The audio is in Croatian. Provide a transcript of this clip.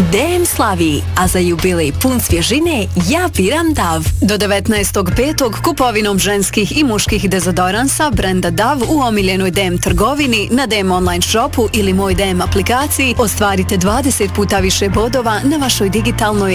DM slavi, a za jubilej pun svježine ja biram Dav. Do 19.5. kupovinom ženskih i muških dezodoransa brenda Dav u omiljenoj DM trgovini, na DM online shopu ili moj DM aplikaciji ostvarite 20 puta više bodova na vašoj digitalnoj